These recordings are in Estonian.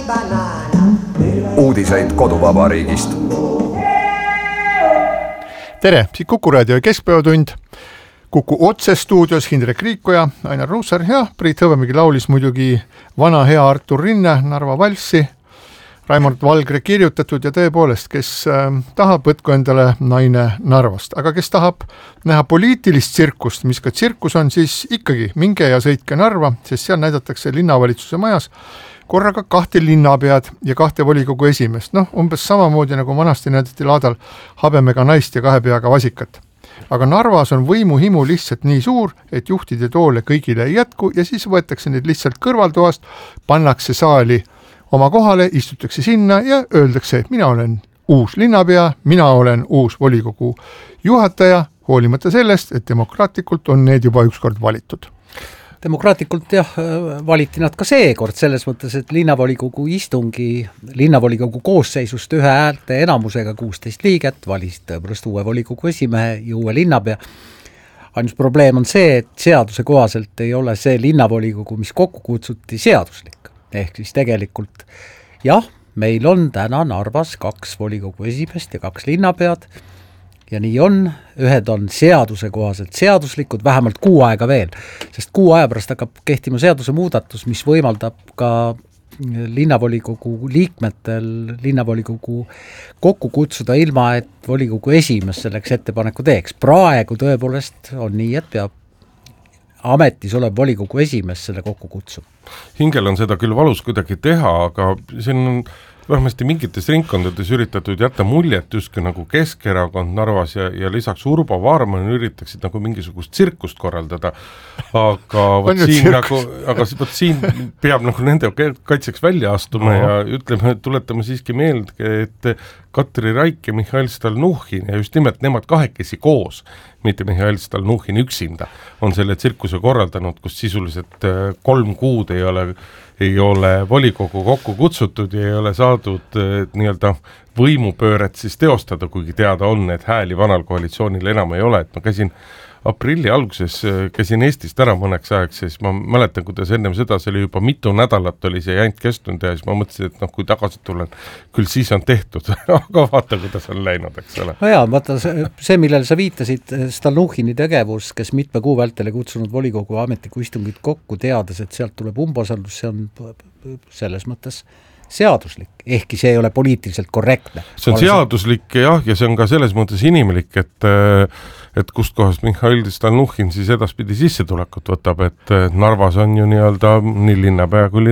Uudiseid koduvabariigist. Tere, siit Kuku raadio keskpäevatund. Kuku otse stuudios Hindrek Riikoja, Ainar Ruussaar ja Priit Hõbemägi laulis muidugi vana hea Artur Rinne Narva valssi. Raimond Valgre kirjutatud ja tõepoolest, kes tahab, võtku endale naine Narvast. Aga kes tahab näha poliitilist tsirkust, mis ka tsirkus on, siis ikkagi minge ja sõitke Narva, sest seal näidatakse linnavalitsuse majas korraga 2 linnapead ja 2 volikogu esimest. Umbes samamoodi nagu vanasti näidati laadal habemega naist ja 2 peaga vasikat. Aga Narvas on võimuhimu lihtsalt nii suur, et juhtide toole kõigile ei jätku ja siis võetakse neid lihtsalt kõrvaltoast, pannakse saali oma kohale, istutakse sinna ja öeldakse, et mina olen uus linnapea, mina olen uus volikogu juhataja, hoolimata sellest, et demokraatlikult on need juba ükskord valitud. Demokraatlikult valiti nad ka seekord selles mõttes, et linnavolikogu istungi, linnavolikogu koosseisust 1 häälte enamusega 16 liiget, valis tõepoolest uue volikogu esimehe ja uue linnapea. Ainus probleem on see, et seaduse kohaselt ei ole see linnavolikogu, mis kokku kutsuti, seaduslik. Ehk siis tegelikult, jah, meil on täna Narvas 2 volikogu esimest ja 2 linnapead ja nii on, ühed on seaduse kohaselt seaduslikud, vähemalt 6 aega veel, sest 6 aja pärast hakkab kehtima seaduse muudatus, mis võimaldab ka linnavolikogu liikmetel linnavolikogu kokku kutsuda ilma, et volikogu esimees selleks ettepaneku teeks. Praegu tõepoolest on nii, et peab ametis olev volikogu esimees selle kokku kutsub. Hingel on seda küll valus kuidagi teha, aga siin on vähemasti mingites ringkondades üritatud jätta muljet justkui nagu Keskerakond Narvas ja lisaks Urbo Vaarman üritaksid nagu mingisugust tsirkust korraldada, aga siin peab nagu nende kaitseks välja astuma ja ütleme, tuletame siiski meelde, et Katri Raik ja Mihhail Stalnuhhin ja just nimelt nemad 2 koos, mitte Mihhail Stalnuhhin üksinda, on selle tsirkuse korraldanud, kus sisuliselt 3 kuud ei ole volikogu kokku kutsutud ja ei ole saadud nii-öelda võimupööret siis teostada, kuigi teada on, et hääli vanal koalitsioonil enam ei ole, et ma käisin aprilli alguses, käisin Eestist ära mõneks ajaks, siis ma mäletan, kuidas ennem seda, see oli juba mitu nädalat oli see jant kestnud ja siis ma mõtlesin, et kui tagasi tulen, küll siis on tehtud, aga vaata, kuidas on läinud, eks ole. No jaa, vaata see, millele sa viitasid, Stalnuhhini tegevus, kes mitme kuu vältel kutsunud volikogu ametliku istungit kokku, teades, et sealt tuleb umbusaldus, see on selles mõttes seaduslik, ehkki see ei ole poliitiliselt korrektne. See on seaduslik ja see on ka selles mõttes inimlik, et kust kohast Mihhail Stalnuhhin siis edaspidi sissetulekut võtab, et Narvas on ju nii linnapea kui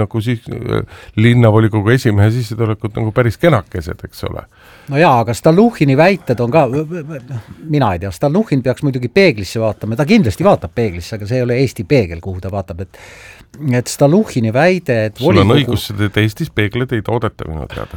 linnavolikogu esimehe sissetulekut nagu päris kenakesed, eks ole. No jaa, aga Stalnuhhini väited on ka, mina ei tea, Stalnuhhin peaks muidugi peeglisse vaatama, ta kindlasti vaatab peeglisse, aga see ei ole Eesti peegel, kuhu ta vaatab, et Stalnuhhini väide, et sul on õigus, et Eestis peegleid ei toodeta minu teada.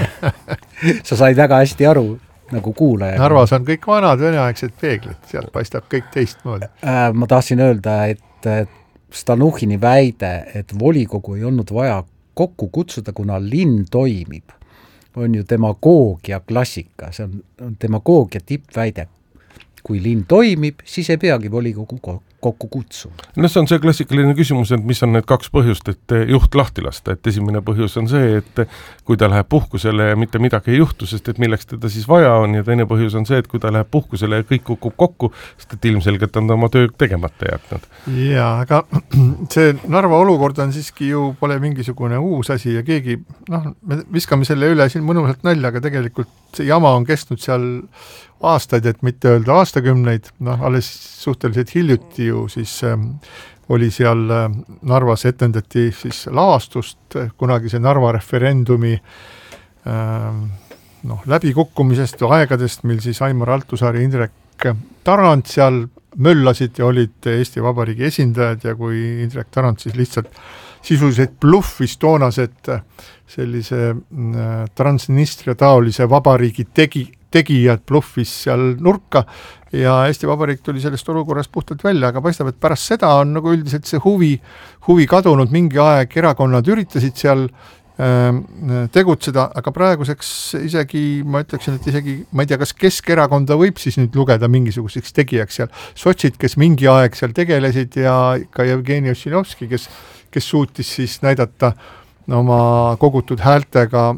Sa said väga hästi aru, nagu kuulaja. Narvas on kõik vanad veneaegsed peeglid, sealt paistab kõik teistmoodi. Ma tahtsin öelda, et Stalnuhhini väide, et volikogu ei olnud vaja kokku kutsuda, kuna linn toimib, on ju demagoogia klassika, see on demagoogia tippväide. Kui linn toimib, siis ei peagi volikogu kokku kutsuma. No see on see klassikaline küsimus, et mis on need 2 põhjust, et juht lahti lasta. Et esimene põhjus on see, et kui ta läheb puhkusele ja mitte midagi ei juhtu, sest et milleks teda siis vaja on, ja teine põhjus on see, et kui ta läheb puhkusele ja kõik kukub kokku, sest et ilmselgelt on ta oma töö tegemata jätnud. Jaa, aga see Narva olukord on siiski ju pole mingisugune uus asi ja keegi, me viskame selle üle siin mõnusalt nalja, aga tegelikult see jama on kestnud seal aastaid, et mitte öelda aastakümneid, alles suhteliselt hiljuti ju siis oli seal Narvas etendati siis lavastust kunagise Narva referendumi läbikukkumisest või aegadest, mil siis Aimar Altusaar ja Indrek Tarand seal möllasid ja olid Eesti Vabariigi esindajad ja kui Indrek Tarand siis lihtsalt sisuliselt bluffis toonased sellise Transnistria taolise vabariigi tegijad bluffis seal nurka ja Eesti Vabariik tuli sellest olukorrast puhtalt välja, aga paistab, et pärast seda on nagu üldiselt see huvi kadunud, mingi aeg erakonnad üritasid seal tegutseda, aga praeguseks isegi, ma ütleksin, et isegi, ma ei tea, kas Keskerakonda võib siis nüüd lugeda mingisuguseks tegijaks seal. Sotsid, kes mingi aeg seal tegelesid ja ka Jevgeni Ossinovski, kes suutis siis näidata oma kogutud häältega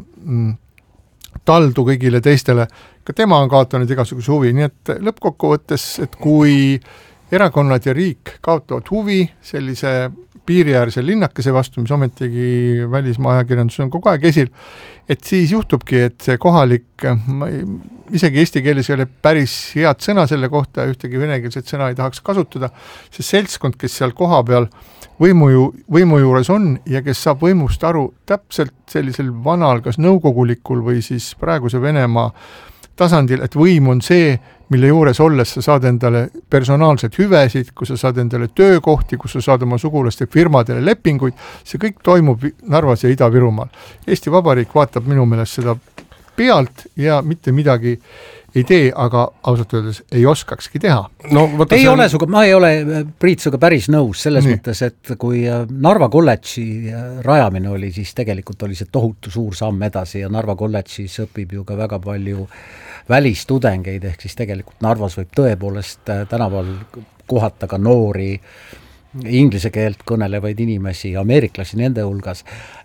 taldu kõigile teistele, ka tema on kaotanud igasuguse huvi, nii et lõppkokkuvõttes, et kui erakonnad ja riik kaotavad huvi sellise piiriäärse linnakese vastu, mis ometigi välismaa ajakirjandus on kogu aeg esil, et siis juhtubki, et see kohalik, isegi eesti keeles ei ole päris head sõna selle kohta, ühtegi venekeelset sõna ei tahaks kasutada, see seltskond, kes seal koha peal võimu juures on ja kes saab võimust aru täpselt sellisel vanal, kas nõukogulikul või siis praeguse Venemaa tasandil, et võim on see, mille juures olles sa saad endale personaalsed hüvesid, kus sa saad endale töökohti, kus sa saad oma sugulaste firmadele lepinguid, see kõik toimub Narvas ja Ida-Virumaal. Eesti Vabariik vaatab minu meelest seda pealt ja mitte midagi ei tee, aga ausalt öeldes ei oskakski teha. No, ma ei ole Priit suga päris nõus selles mõttes, et kui Narva kolledži rajamine oli, siis tegelikult oli see tohutu suur samm edasi ja Narva kolledžis õpib ju ka väga palju välistudengeid, ehk siis tegelikult Narvas võib tõepoolest tänaval kohata ka noori inglise keelt kõnelevaid inimesi, ameeriklasi nende hulgas.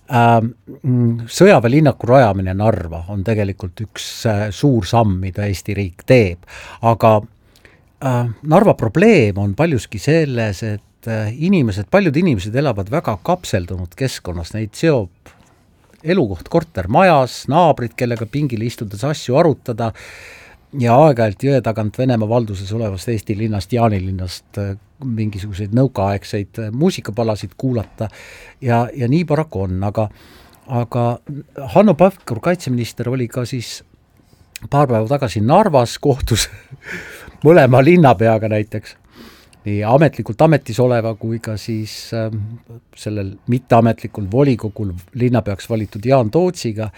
Sõjaväelinnaku rajamine Narva on tegelikult üks suur samm, mida Eesti riik teeb, aga Narva probleem on paljuski selles, et paljud inimesed elavad väga kapseldunud keskkonnas, neid seob elukoht kortermajas, naabrid, kellega pingile istudes asju arutada ja aeg-ajalt jõe tagant Venemaa valduses olevast Eesti linnast, Jaanilinnast mingisuguseid nõukaaegseid muusikapalasid kuulata ja nii paraku on, aga Hanno Pevkur, kaitseminister, oli ka siis paar päeva tagasi Narvas, kohtus mõlema linnapeaga näiteks, nii ametlikult ametis oleva kui ka siis sellel mitteametlikul volikogul linnapeaks valitud Jaan Tootsiga.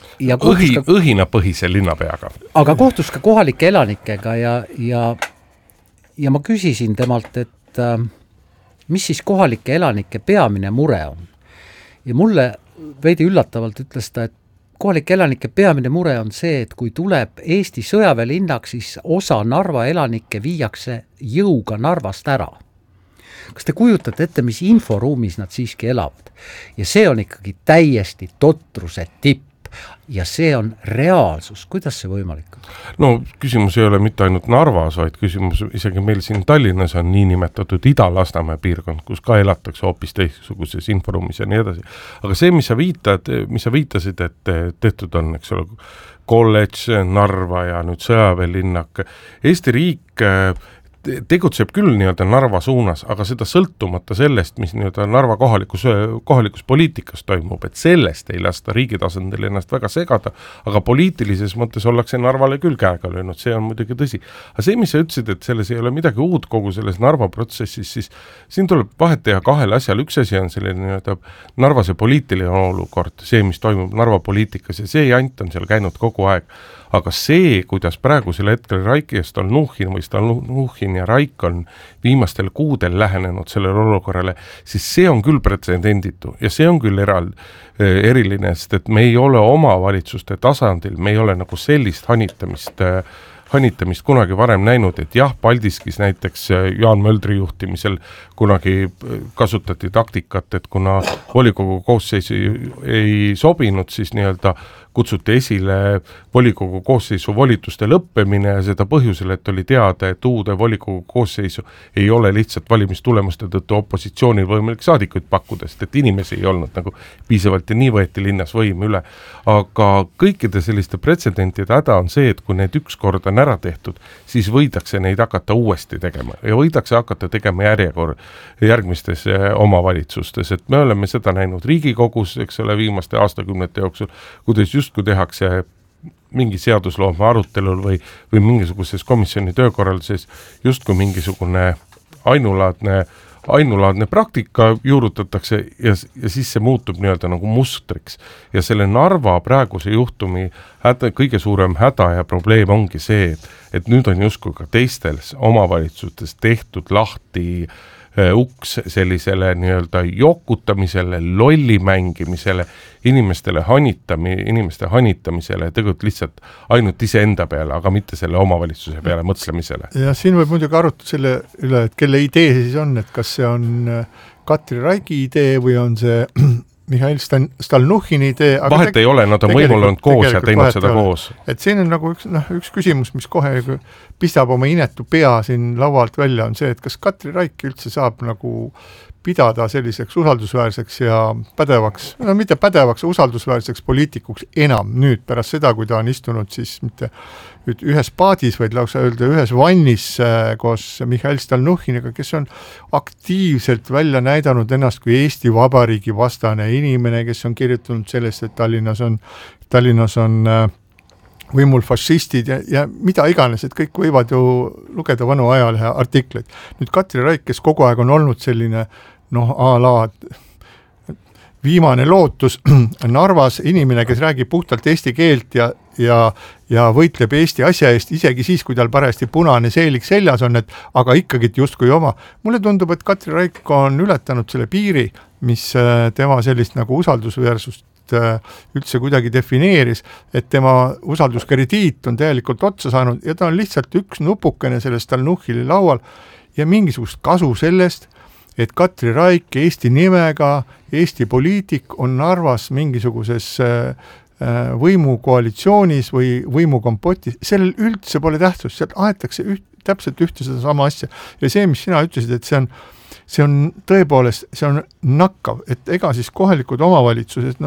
Õhinapõhise linnapeaga. Aga kohtus ka kohalike elanikega ja ma küsisin temalt, et mis siis kohalike elanike peamine mure on. Ja mulle veidi üllatavalt ütles ta, et kohalike elanike peamine mure on see, et kui tuleb Eesti sõjaväelinnaks, siis osa Narva elanikke viiakse jõuga Narvast ära. Kas te kujutate ette, mis inforuumis nad siiski elavad? Ja see on ikkagi täiesti totruse tipp. Ja see on reaalsus. Kuidas see võimalik on? No küsimus ei ole mitte ainult Narvas, vaid küsimus isegi meil siin Tallinnas on niinimetatud Ida-Lasnamäe piirkond, kus ka elatakse hoopis teistsuguses inforuumis ja nii edasi. Aga see, mis sa viitasid, et tehtud on, eks ole, kolledž, Narva ja nüüd sõjaväelinnak, Eesti riik tegutseb küll nii-öelda Narva suunas, aga seda sõltumata sellest, mis nii-öelda Narva kohalikus poliitikas toimub, et sellest ei lasta riigi tasandil ennast väga segada, aga poliitilises mõttes ollakse Narvale küll käega löönud, see on muidugi tõsi. Aga see, mis sa ütlesid, et selles ei ole midagi uut kogu selles Narva protsessis, siis siin tuleb vahet teha kahel asjal. Üks asi on selline nii-öelda Narvase poliitiline olukord, see, mis toimub Narva poliitikas ja see jant on seal käinud kogu aeg. Aga see, kuidas praegusel hetkel Raiki ja Stalnuhhin ja Raik on viimastel kuudel lähenenud sellele olukorrale, siis see on küll pretsedenditu ja see on küll eriline, sest et me ei ole omavalitsuste tasandil, me ei ole nagu sellist hanitamist kunagi varem näinud, et jah, Paldiskis näiteks Jaan Möldri juhtimisel kunagi kasutati taktikat, et kuna volikogu koosseis ei sobinud, siis nii-öelda kutsuti esile volikogu koosseisu volituste lõppemine ja seda põhjusel, et oli teada, et uude volikogu koosseisu ei ole lihtsalt valimistulemuste tõttu opositsioonil võimalik saadikuid pakkuda, sest et inimesi ei olnud nagu piisavalt ja nii võeti linnas võim üle. Aga kõikide selliste pretsedentide häda on see, et kui need üks kord on ära tehtud, siis võidakse neid hakata uuesti tegema ja võidakse hakata tegema järgmistes omavalitsustes, et me oleme seda näinud Riigikogus, eks ole, viimaste aastakümnete jooksul, kuidas justkui tehakse mingi seadusloome arutelul või mingisuguses komisjoni töökorralduses justkui mingisugune ainulaadne praktika juurutatakse ja siis see muutub nii-öelda nagu mustriks. Ja selle Narva praeguse juhtumi kõige suurem häda ja probleem ongi see, et nüüd on justkui ka teistes omavalitsustes tehtud lahti uks sellisele nii-öelda jokutamisele, lolli mängimisele, inimeste hanitamisele, tegelikult lihtsalt ainult iseenda peale, aga mitte selle omavalitsuse peale mõtlemisele. Ja siin võib muidugi arutada selle üle, et kelle idee siis on, et kas see on Katri Raigi idee või on see Mihhail Stalnuhhini idee. Vahet ei ole, nad on võimul olnud koos ja teinud seda koos. Et siin on nagu üks küsimus, mis kohe pistab oma inetu pea siin laualt välja, on see, et kas Katri Raik üldse saab nagu pidada selliseks usaldusväärseks ja pädevaks, no mitte pädevaks, usaldusväärseks poliitikuks enam nüüd pärast seda, kui ta on istunud siis mitte ühes paadis, vaid lausa öelda ühes vannis koos Mihhail Stalnuhhiniga, kes on aktiivselt välja näidanud ennast kui Eesti Vabariigi vastane inimene, kes on kirjutanud sellest, et Tallinnas on võimul fašistid ja mida iganes, et kõik võivad ju lugeda vanu ajalehe artikleid. Nüüd Katri Raik, kes kogu aeg on olnud selline a la viimane lootus Narvas, inimene, kes räägib puhtalt eesti keelt ja võitleb Eesti asja eest, isegi siis, kui tal parajasti punane seelik seljas on, aga ikkagi justkui oma. Mulle tundub, et Katri Raik on ületanud selle piiri, mis tema sellist nagu usaldusväärsust üldse kuidagi defineeris, et tema usalduskrediit on täielikult otsa saanud ja ta on lihtsalt üks nupukene sellest Stalnuhhini laual ja mingisugust kasu sellest, et Katri Raik Eesti nimega, Eesti poliitik on Narvas mingisuguses võimukoalitsioonis või võimukompotis, sellel üldse pole tähtsust, sealt aetakse täpselt ühte seda sama asja ja see, mis sina ütlesid, et see on tõepoolest, see on nakkav, et ega siis kohalikud omavalitsused,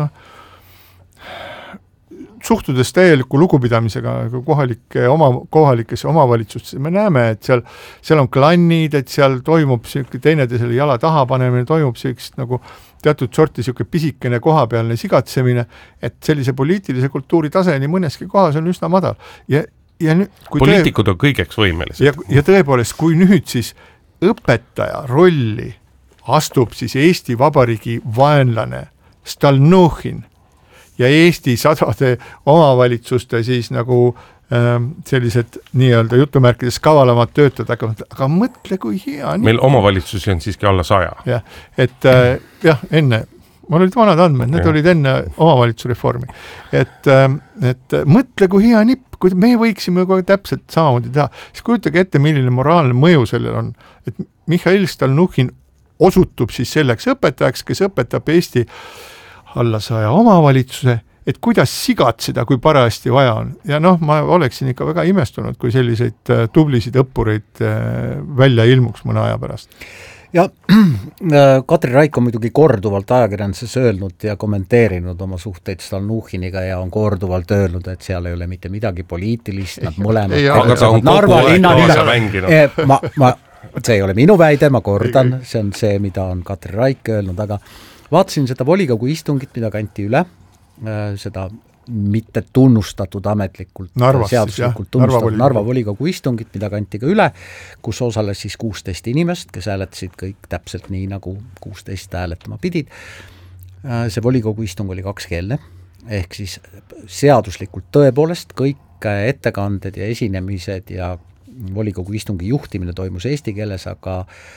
suhtudes täieliku lugupidamisega kohalikesse omavalitsustesse, me näeme, et seal on klannid, et seal toimub teineteisele jala taha panemine, toimub sellist nagu teatud sorti pisikene kohapealne sigatsemine, et sellise poliitilise kultuuri tase nii mõneski kohas on üsna madal. Ja poliitikud on kõigeks võimelised. Ja tõepoolest, kui nüüd siis õpetaja rolli astub siis Eesti Vabariigi vaenlane Stalnuhhin ja Eesti sadade omavalitsuste siis nagu sellised nii-öelda jutumärkides kavalamad töötad, aga mõtle, kui hea. Meil omavalitsusi on siiski alla 100. Jah, et enne, mul olid vanad andmed, need olid enne omavalitsusreformi. Et mõtle, kui hea nipp, kui me võiksime kogu täpselt samamoodi teha. Siis kujutage ette, milline moraalne mõju sellel on, et Mihhail Stalnuhhin osutub siis selleks õpetajaks, kes õpetab Eesti alla 100 omavalitsuse, et kuidas sigatseda, kui parajasti vaja on. Ja ma oleksin ikka väga imestunud, kui selliseid tublisid õppureid välja ilmuks mõne aja pärast. Ja Katri Raik on muidugi korduvalt ajakirjanduses öelnud ja kommenteerinud oma suhteid Stalnuhhiniga ja on korduvalt öelnud, et seal ei ole mitte midagi poliitilist, nad mõlemad. Aga ta on kogu aeg kaasa mänginud. See ei ole minu väide, ma kordan, see on see, mida on Katri Raik öelnud, aga vaatasin seda volikogu istungit, mida kanti üle, seda mitte tunnustatud ametlikult, seaduslikult tunnustatud Narva volikogu istungit, mida kanti ka üle, kus osales siis 16 inimest, kes hääletasid kõik täpselt nii, nagu 16 hääletama pidid. See volikogu istung oli 2-keelne, ehk siis seaduslikult tõepoolest kõik ettekanded ja esinemised ja volikogu istungi juhtimine toimus eesti keeles, aga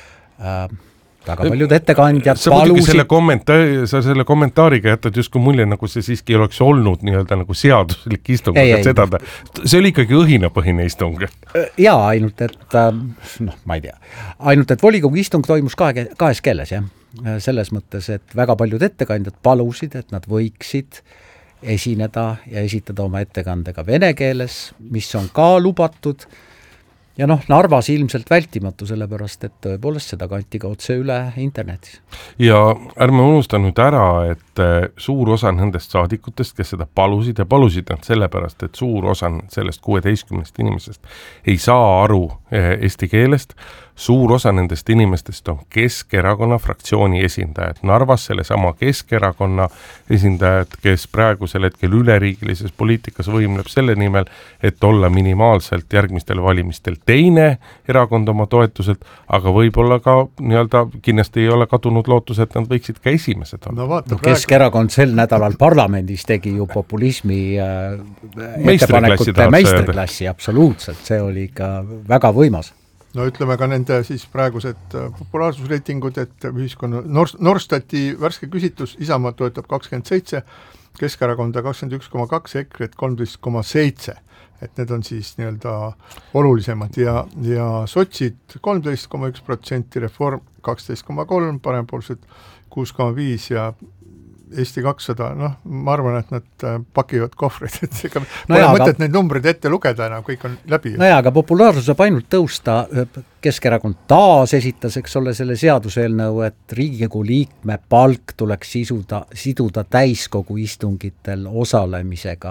väga paljud ettekandjad palusid. Sa selle kommentaariga jätad justkui mulje, nagu see siiski oleks olnud nii-öelda nagu seaduslik istung. See oli ikkagi õhinapõhine istung. Jaa, ainult et, ma ei tea, ainult et volikogu istung toimus kahes keeles, jah. Selles mõttes, et väga paljud ettekandjad palusid, et nad võiksid esineda ja esitada oma ettekandega vene keeles, mis on ka lubatud. Ja Narvas ilmselt vältimatu, sellepärast, et tõepoolest seda kanti ka otse üle internetis. Ja ärme unusta nüüd ära, et suur osa nendest saadikutest, kes seda palusid ja palusid nad sellepärast, et suur osa sellest 16 inimesest ei saa aru eesti keelest, suur osa nendest inimestest on Keskerakonna fraktsiooni esindajad. Narvas sellesama Keskerakonna esindajad, kes praegusel hetkel üleriigilises poliitikas võimleb selle nimel, et olla minimaalselt järgmistel valimistel teine erakond oma toetuselt, aga võib-olla ka nii-öelda kindlasti ei ole kadunud lootus, et nad võiksid ka esimesed olla. Keskerakond sel nädalal parlamendis tegi ju populismi ettepanekute meisterklassi, absoluutselt, see oli ikka väga võimas. Ütleme ka nende siis praegused populaarsusreitingud, et ühiskonna Norstati värske küsitlus Isamaa toetab 27, Keskerakonda 21,2, EKRE 13,7, et need on siis nii-öelda olulisemad ja sotsid 13,1%, Reform 12,3%, parempoolsed 6,5% ja Eesti 200, ma arvan, et nad pakivad kohvrid, et ega No pole mõtet neid numbreid ette lugeda enam, kõik on läbi. Aga populaarsus saab ainult tõusta. Keskerakond taas esitas, eks ole, selle seaduseelnõu, et Riigikogu liikme palk tuleks siduda täiskogu istungitel osalemisega.